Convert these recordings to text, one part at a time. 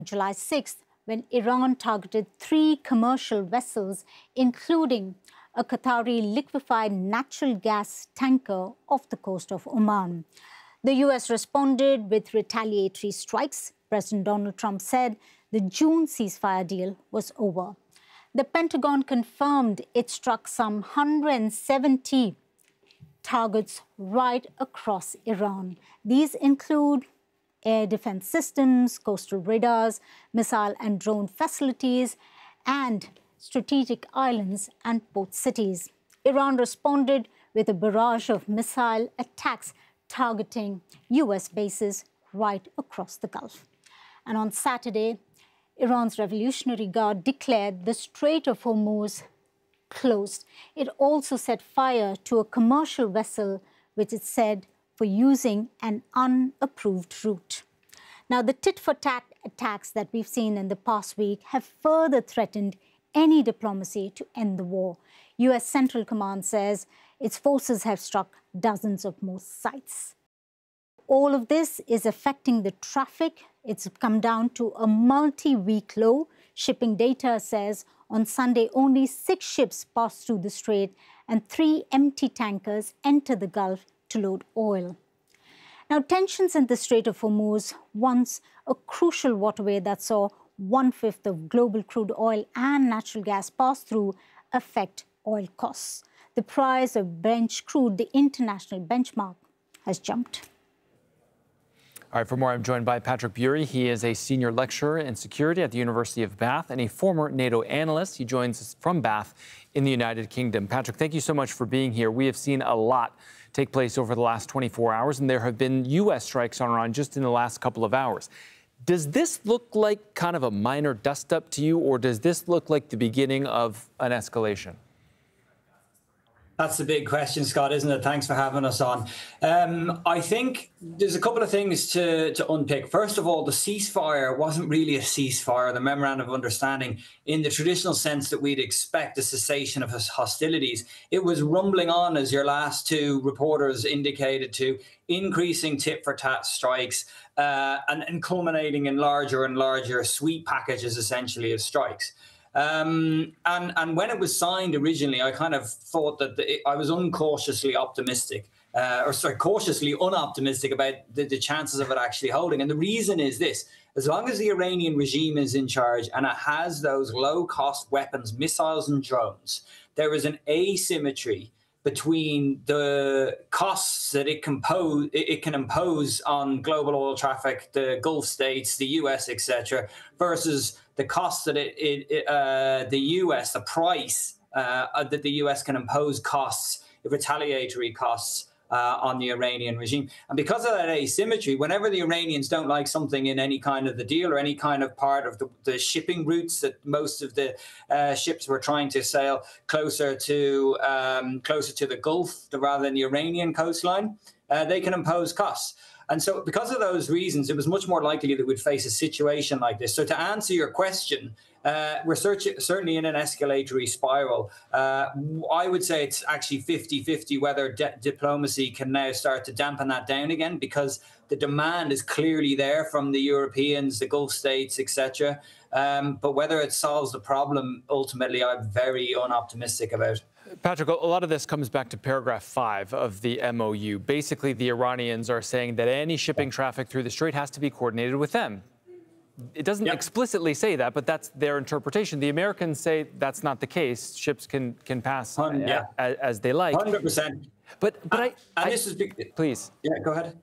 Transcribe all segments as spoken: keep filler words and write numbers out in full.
July sixth, when Iran targeted three commercial vessels, including a Qatari liquefied natural gas tanker off the coast of Oman. The U S responded with retaliatory strikes. President Donald Trump said the June ceasefire deal was over. The Pentagon confirmed it struck some one hundred seventy targets right across Iran. These include air defense systems, coastal radars, missile and drone facilities, and strategic islands and port cities. Iran responded with a barrage of missile attacks targeting U S bases right across the Gulf. And on Saturday, Iran's Revolutionary Guard declared the Strait of Hormuz closed. It also set fire to a commercial vessel, which it said for using an unapproved route. Now, the tit-for-tat attacks that we've seen in the past week have further threatened any diplomacy to end the war. U S Central Command says its forces have struck dozens of more sites. All of this is affecting the traffic. It's come down to a multi-week low. Shipping data says on Sunday only six ships passed through the strait and three empty tankers entered the Gulf to load oil. Now, tensions in the Strait of Hormuz, once a crucial waterway that saw one-fifth of global crude oil and natural gas pass through, affect oil costs. The price of Brent crude, the international benchmark, has jumped. All right, for more, I'm joined by Patrick Bury. He is a senior lecturer in security at the University of Bath and a former NATO analyst. He joins us from Bath in the United Kingdom. Patrick, thank you so much for being here. We have seen a lot take place over the last twenty-four hours, and there have been U S strikes on Iran just in the last couple of hours. Does this look like kind of a minor dust-up to you, or does this look like the beginning of an escalation? That's the big question, Scott, isn't it? Thanks for having us on. Um, I think there's a couple of things to, to unpick. First of all, the ceasefire wasn't really a ceasefire, the memorandum of understanding, in the traditional sense that we'd expect a cessation of hostilities. It was rumbling on, as your last two reporters indicated, to increasing tit-for-tat strikes uh, and, and culminating in larger and larger sweep packages, essentially, of strikes. Um, and, and when it was signed originally, I kind of thought that the, I was uncautiously optimistic, uh, or sorry, cautiously unoptimistic about the, the chances of it actually holding. And the reason is this: as long as the Iranian regime is in charge and it has those low-cost weapons, missiles and drones, there is an asymmetry between the costs that it can, pose, it can impose on global oil traffic, the Gulf states, the U S, et cetera, versus the costs that it, it uh, the U S, the price uh, that the U S can impose costs, retaliatory costs uh, on the Iranian regime. And because of that asymmetry, whenever the Iranians don't like something in any kind of the deal or any kind of part of the, the shipping routes that most of the uh, ships were trying to sail closer to um, closer to the Gulf rather than the Iranian coastline, uh, they can impose costs. And so because of those reasons, it was much more likely that we'd face a situation like this. So to answer your question, uh, we're search- certainly in an escalatory spiral. Uh, I would say it's actually fifty fifty whether de- diplomacy can now start to dampen that down again, because the demand is clearly there from the Europeans, the Gulf states, et cetera. Um, but whether it solves the problem, ultimately, I'm very unoptimistic about. Patrick, a lot of this comes back to paragraph five of the M O U. Basically, the Iranians are saying that any shipping traffic through the strait has to be coordinated with them. It doesn't yep. explicitly say that, but that's their interpretation. The Americans say that's not the case. Ships can can pass um, yeah. as, as they like. one hundred percent. But but uh, I, and I this is please. Yeah, go ahead.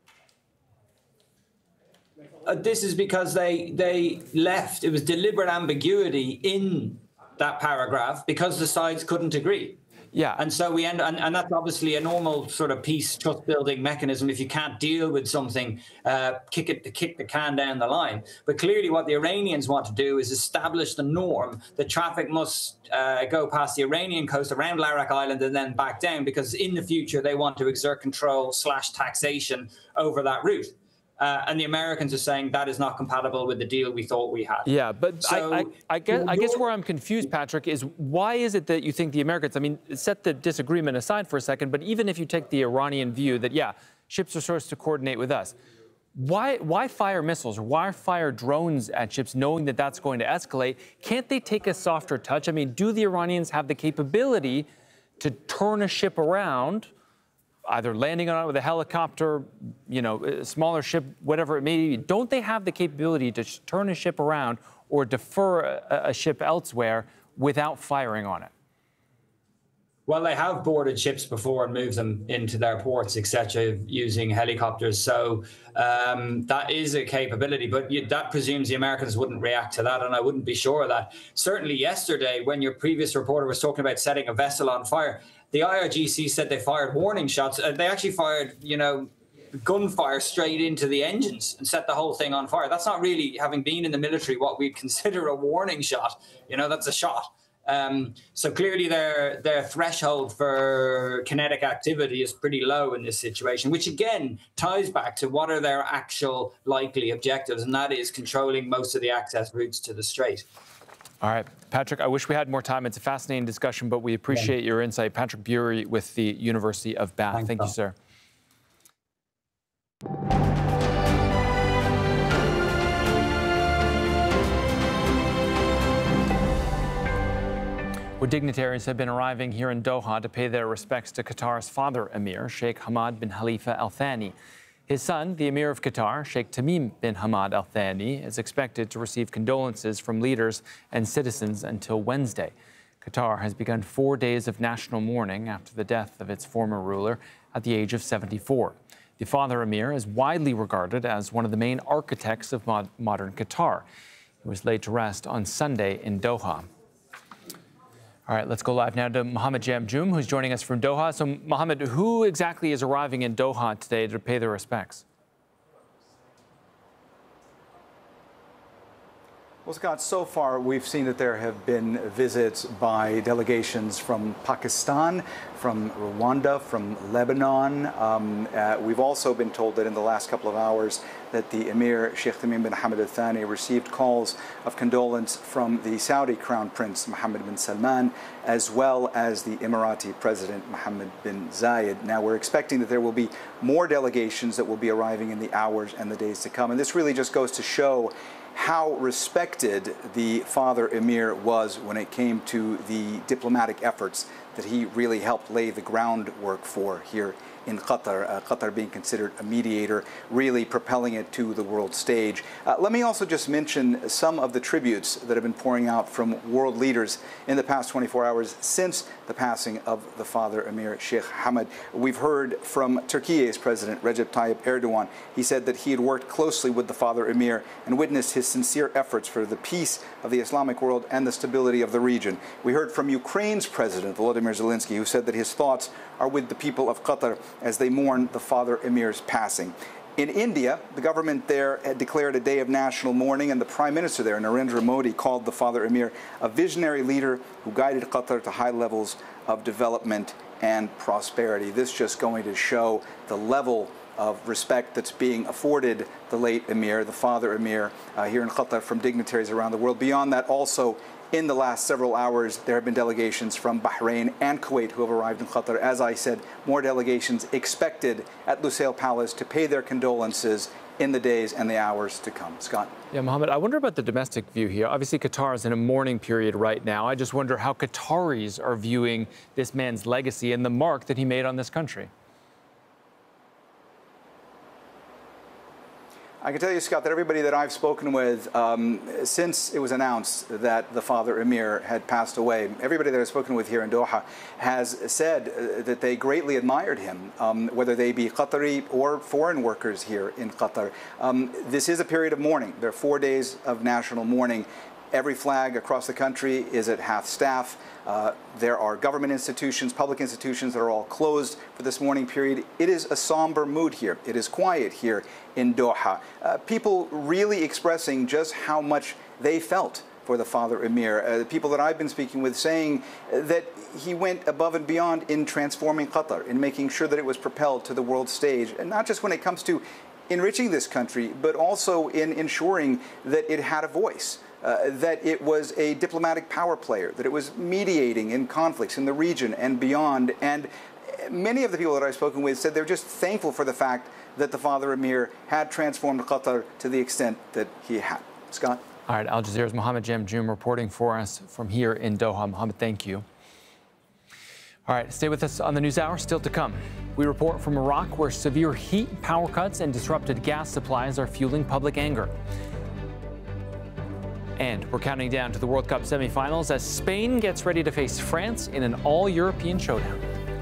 Uh, this is because they they left. It was deliberate ambiguity in that paragraph because the sides couldn't agree. Yeah. And so we end, and, and that's obviously a normal sort of peace trust building mechanism. If you can't deal with something, uh, kick it, kick the can down the line. But clearly what the Iranians want to do is establish the norm that traffic must uh, go past the Iranian coast around Larak Island and then back down, because in the future they want to exert control slash taxation over that route. Uh, and the Americans are saying that is not compatible with the deal we thought we had. Yeah, but so, I, I, I, guess, I guess where I'm confused, Patrick, is why is it that you think the Americans, I mean, set the disagreement aside for a second, but even if you take the Iranian view that, yeah, ships are supposed to coordinate with us, Why, why fire missiles or why fire drones at ships knowing that that's going to escalate? Can't they take a softer touch? I mean, do the Iranians have the capability to turn a ship around, either landing on it with a helicopter, you know, a smaller ship, whatever it may be? Don't they have the capability to turn a ship around or defer a, a ship elsewhere without firing on it? Well, they have boarded ships before and moved them into their ports, et cetera, using helicopters. So um, that is a capability, but you, that presumes the Americans wouldn't react to that, and I wouldn't be sure of that. Certainly yesterday, when your previous reporter was talking about setting a vessel on fire, the I R G C said they fired warning shots. Uh, they actually fired, you know, gunfire straight into the engines and set the whole thing on fire. That's not really, having been in the military, what we'd consider a warning shot. You know, that's a shot. Um, so clearly their their threshold for kinetic activity is pretty low in this situation, which again ties back to what are their actual likely objectives, and that is controlling most of the access routes to the Strait. All right, Patrick, I wish we had more time. It's a fascinating discussion, but we appreciate yeah. your insight. Patrick Bury with the University of Bath. Thanks, Thank Tom. you, sir. Well, dignitaries have been arriving here in Doha to pay their respects to Qatar's father emir, Sheikh Hamad bin Khalifa Al Thani. His son, the emir of Qatar, Sheikh Tamim bin Hamad Al Thani, is expected to receive condolences from leaders and citizens until Wednesday. Qatar has begun four days of national mourning after the death of its former ruler at the age of seventy-four. The father emir is widely regarded as one of the main architects of mod modern Qatar. He was laid to rest on Sunday in Doha. All right, let's go live now to Mohammed Jamjoom, who's joining us from Doha. So, Mohammed, who exactly is arriving in Doha today to pay their respects? Well, Scott, so far we've seen that there have been visits by delegations from Pakistan, from Rwanda, from Lebanon. Um, uh, we've also been told that in the last couple of hours that the Emir Sheikh Tamim bin Hamad Al Thani received calls of condolence from the Saudi Crown Prince Mohammed bin Salman, as well as the Emirati President Mohammed bin Zayed. Now, we're expecting that there will be more delegations that will be arriving in the hours and the days to come. And this really just goes to show how respected the father emir was when it came to the diplomatic efforts that he really helped lay the groundwork for here in Qatar, uh, Qatar being considered a mediator, really propelling it to the world stage. Uh, let me also just mention some of the tributes that have been pouring out from world leaders in the past twenty-four hours since the passing of the father emir Sheikh Hamad. We've heard from Turkey's President Recep Tayyip Erdogan. He said that he had worked closely with the father emir and witnessed his sincere efforts for the peace of the Islamic world and the stability of the region. We heard from Ukraine's President Volodymyr Zelensky, who said that his thoughts are with the people of Qatar as they mourn the father emir's passing. In India, the government there had declared a day of national mourning, and the Prime Minister there, Narendra Modi, called the father emir a visionary leader who guided Qatar to high levels of development and prosperity. This just going to show the level of respect that's being afforded the late emir, the father emir, uh, here in Qatar from dignitaries around the world. Beyond that, also, in the last several hours, there have been delegations from Bahrain and Kuwait who have arrived in Qatar. As I said, more delegations expected at Lusail Palace to pay their condolences in the days and the hours to come. Scott? Yeah, Mohammed, I wonder about the domestic view here. Obviously, Qatar is in a mourning period right now. I just wonder how Qataris are viewing this man's legacy and the mark that he made on this country. I can tell you, Scott, that everybody that I've spoken with um, since it was announced that the father emir had passed away, everybody that I've spoken with here in Doha has said uh, that they greatly admired him, um, whether they be Qatari or foreign workers here in Qatar. Um, this is a period of mourning. There are four days of national mourning. Every flag across the country is at half staff. Uh, there are government institutions, public institutions that are all closed for this mourning period. It is a somber mood here. It is quiet here in Doha. Uh, people really expressing just how much they felt for the father emir. Uh, the people that I've been speaking with saying that he went above and beyond in transforming Qatar, in making sure that it was propelled to the world stage, and not just when it comes to enriching this country, but also in ensuring that it had a voice. Uh, that it was a diplomatic power player, that it was mediating in conflicts in the region and beyond. And many of the people that I've spoken with said they're just thankful for the fact that the Father Emir had transformed Qatar to the extent that he had. Scott? All right, Al Jazeera's Mohammed Jamjoom reporting for us from here in Doha. Mohammed, thank you. All right, stay with us on the NewsHour. Still to come, we report from Iraq, where severe heat, power cuts, and disrupted gas supplies are fueling public anger. And we're counting down to the World Cup semifinals as Spain gets ready to face France in an all-European showdown.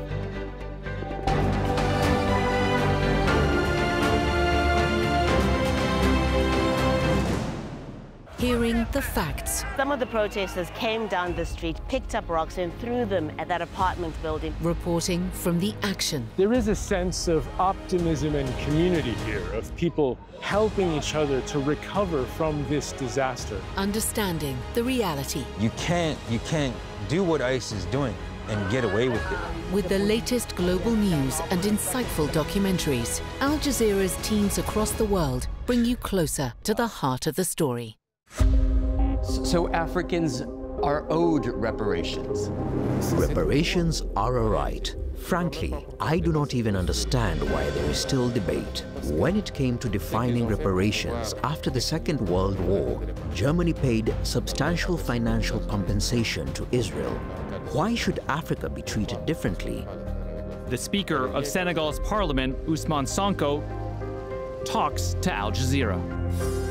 Hearing the facts. Some of the protesters came down the street, picked up rocks and threw them at that apartment building. Reporting from the action. There is a sense of optimism and community here, of people helping each other to recover from this disaster. Understanding the reality. You can't, you can't do what ICE is doing and get away with it. With the latest global news and insightful documentaries, Al Jazeera's teams across the world bring you closer to the heart of the story. So Africans are owed reparations. Reparations are a right. Frankly, I do not even understand why there is still debate. When it came to defining reparations after the Second World War, Germany paid substantial financial compensation to Israel. Why should Africa be treated differently? The Speaker of Senegal's parliament, Ousmane Sonko, talks to Al Jazeera.